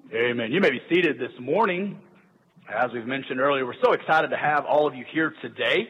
Amen. You may be seated this morning. As we've mentioned earlier, we're so excited to have all of you here today,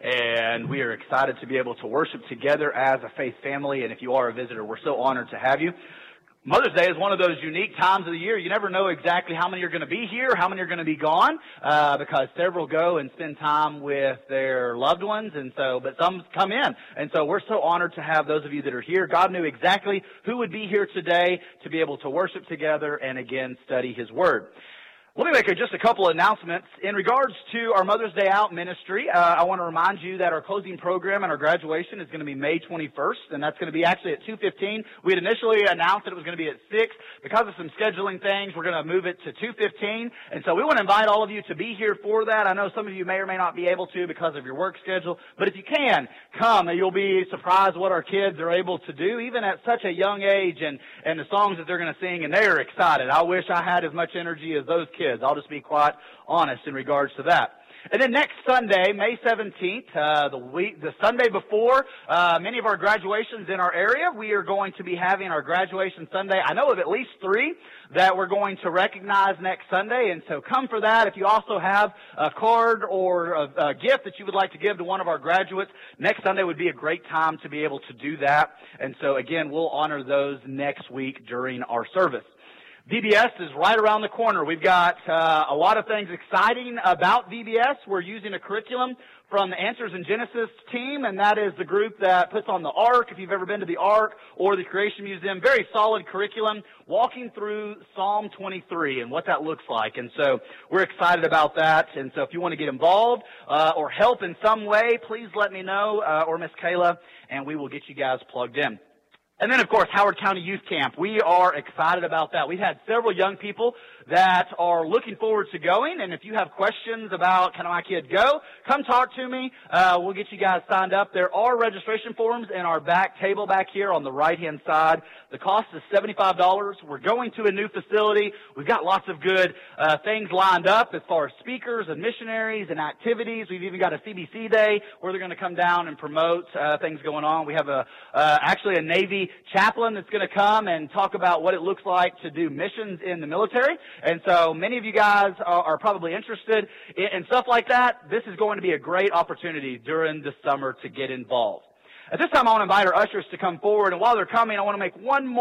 and we are excited to be able to worship together as a faith family. And if you are a visitor, we're so honored to have you. Mother's Day is one of those unique times of the year. You never know exactly how many are going to be here, how many are going to be gone, because several go and spend time with their loved ones, but some come in. And so we're so honored to have those of you that are here. God knew exactly who would be here today to be able to worship together and again study His Word. Let me make just a couple of announcements. In regards to our Mother's Day Out ministry, I want to remind you that our closing program and our graduation is going to be May 21st, and that's going to be actually at 2:15. We had initially announced that it was going to be at 6. Because of some scheduling things, we're going to move it to 2:15. And so we want to invite all of you to be here for that. I know some of you may or may not be able to because of your work schedule, but if you can, come, and you'll be surprised what our kids are able to do, even at such a young age, and the songs that they're going to sing, and they're excited. I wish I had as much energy as those kids. I'll just be quite honest in regards to that. And then next Sunday, May 17th, the Sunday before many of our graduations in our area, we are going to be having our graduation Sunday. I know of at least 3 that we're going to recognize next Sunday, and so come for that. If you also have a card or a gift that you would like to give to one of our graduates, next Sunday would be a great time to be able to do that. And so again, we'll honor those next week during our service. VBS is right around the corner. We've got a lot of things exciting about VBS. We're using a curriculum from the Answers in Genesis team, and that is the group that puts on the Ark, if you've ever been to the Ark or the Creation Museum. Very solid curriculum, walking through Psalm 23 and what that looks like. And so we're excited about that. And so if you want to get involved or help in some way, please let me know, or Miss Kayla, and we will get you guys plugged in. And then, of course, Howard County Youth Camp. We are excited about that. We've had several young people that are looking forward to going. And if you have questions about, can my kid go, come talk to me. We'll get you guys signed up. There are registration forms in our back table back here on the right-hand side. The cost is $75. We're going to a new facility. We've got lots of good things lined up as far as speakers and missionaries and activities. We've even got a CBC day where they're going to come down and promote things going on. We have actually a Navy chaplain that's going to come and talk about what it looks like to do missions in the military. And so many of you guys are probably interested in stuff like that. This is going to be a great opportunity during the summer to get involved. At this time, I want to invite our ushers to come forward. And while they're coming, I want to make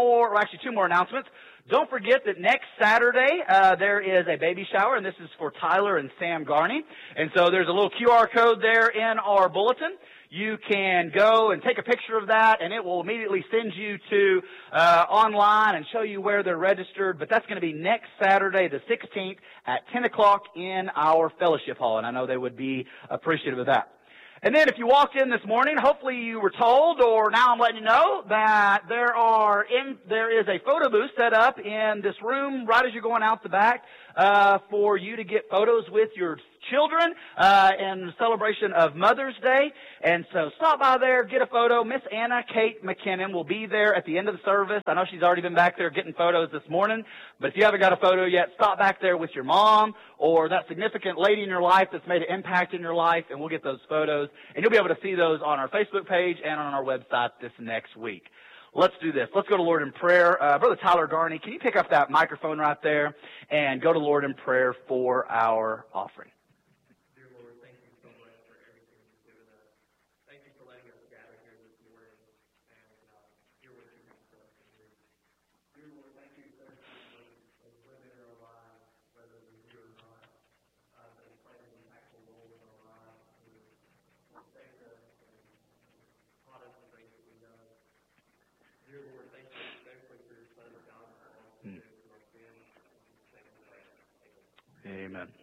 2 more announcements. Don't forget that next Saturday, there is a baby shower, and this is for Tyler and Sam Garney. And so there's a little QR code there in our bulletin. You can go and take a picture of that, and it will immediately send you to online and show you where they're registered. But that's going to be next Saturday, the 16th, at 10 o'clock in our fellowship hall, and I know they would be appreciative of that. And then if you walked in this morning, hopefully you were told, or now I'm letting you know, that there is a photo booth set up in this room right as you're going out the back for you to get photos with your children in celebration of Mother's Day. And so stop by there, get a photo. Miss Anna Kate McKinnon will be there at the end of the service. I know she's already been back there getting photos this morning, but if you haven't got a photo yet, stop back there with your mom or that significant lady in your life that's made an impact in your life, and we'll get those photos. And you'll be able to see those on our Facebook page and on our website this next week. Let's do this. Let's go to Lord in prayer. Brother Tyler Garney, can you pick up that microphone right there and go to Lord in prayer for our offering? Dear Lord, thank you so much for everything you've given us. Thank you for letting us gather here this morning and hear what you have for us to do. Dear Lord, thank you for everything those women in our lives, whether they're here or not, that have played an impactful role in our lives to protect us and taught us the things that we know. Dear Lord, thank you especially for your Son, God, for all who did for our sins. Amen.